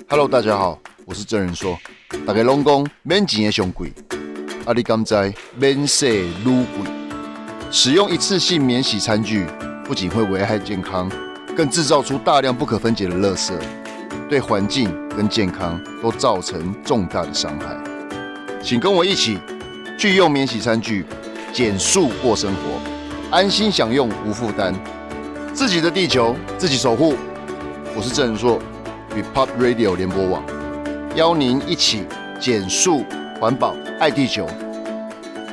Hello， 大家好，我是郑人硕。大家拢讲免钱的上贵，你敢知免洗愈贵？使用一次性免洗餐具，不仅会危害健康，更制造出大量不可分解的垃圾，对环境跟健康都造成重大的伤害。请跟我一起拒用免洗餐具，减塑过生活，安心享用无负担，自己的地球自己守护。我是郑人硕，与 Pop Radio 联播网邀您一起减塑环保，爱地球。